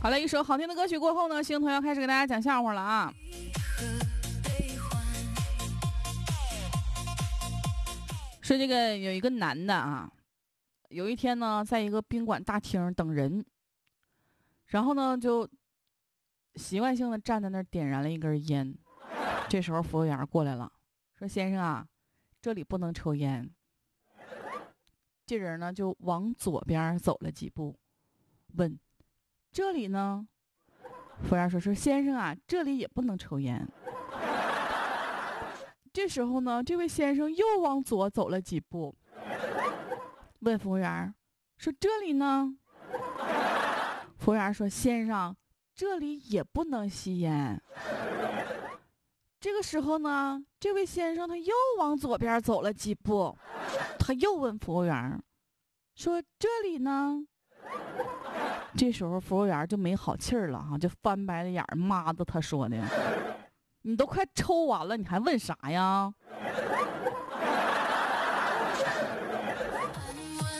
好了，一首好听的歌曲过后呢，星彤要开始给大家讲笑话了啊。说这个有一个男的啊，有一天呢，在一个宾馆大厅等人，然后呢就习惯性的站在那儿点燃了一根烟。这时候服务员过来了，说：“先生啊，这里不能抽烟。”这人呢就往左边走了几步，问：“这里呢？”服务员说：“先生啊，这里也不能抽烟。”这时候呢，这位先生又往左走了几步，问服务员说：“这里呢？”服务员说：“先生，这里也不能吸烟。”这个时候呢，这位先生他又往左边走了几步，他又问服务员说：“这里呢？”这时候服务员就没好气儿了哈，就翻白了眼儿，妈的，他说的：“你都快抽完了，你还问啥呀？”